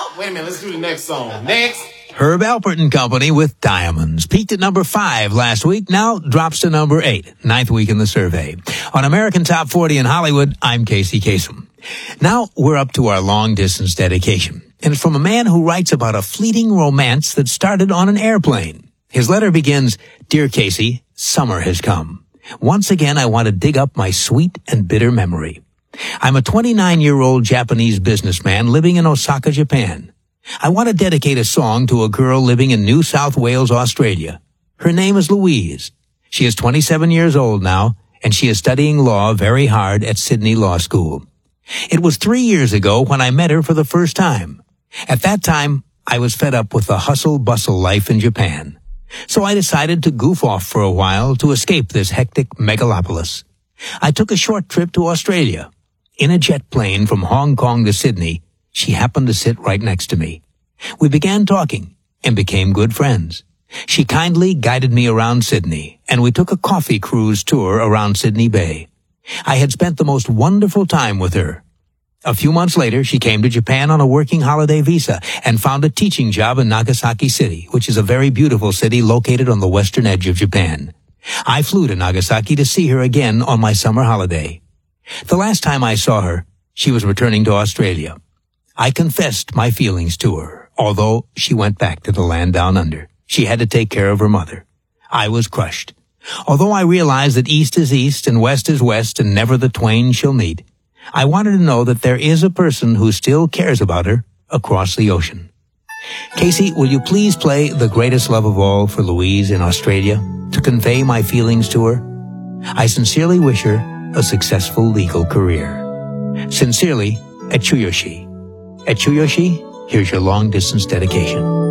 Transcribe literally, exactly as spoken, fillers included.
out. Wait a minute, let's do the next song. Next. Herb Alpert and Company with Diamonds. Peaked at number five last week, now drops to number eight, ninth week in the survey. On American Top forty in Hollywood, I'm Casey Kasem. Now we're up to our long-distance dedication. And it's from a man who writes about a fleeting romance that started on an airplane. His letter begins, Dear Casey, summer has come. Once again, I want to dig up my sweet and bitter memory. I'm a twenty-nine-year-old Japanese businessman living in Osaka, Japan. I want to dedicate a song to a girl living in New South Wales, Australia. Her name is Louise. She is twenty-seven years old now, and she is studying law very hard at Sydney Law School. It was three years ago when I met her for the first time. At that time, I was fed up with the hustle-bustle life in Japan. So I decided to goof off for a while to escape this hectic megalopolis. I took a short trip to Australia. In a jet plane from Hong Kong to Sydney, she happened to sit right next to me. We began talking and became good friends. She kindly guided me around Sydney, and we took a coffee cruise tour around Sydney Bay. I had spent the most wonderful time with her. A few months later, she came to Japan on a working holiday visa and found a teaching job in Nagasaki City, which is a very beautiful city located on the western edge of Japan. I flew to Nagasaki to see her again on my summer holiday. The last time I saw her, she was returning to Australia. I confessed my feelings to her, although she went back to the land down under. She had to take care of her mother. I was crushed. Although I realized that east is east and west is west and never the twain shall meet, I wanted to know that there is a person who still cares about her across the ocean. Casey, will you please play The Greatest Love of All for Louise in Australia to convey my feelings to her? I sincerely wish her a successful legal career. Sincerely, Etsuyoshi. Etsuyoshi, here's your long-distance dedication.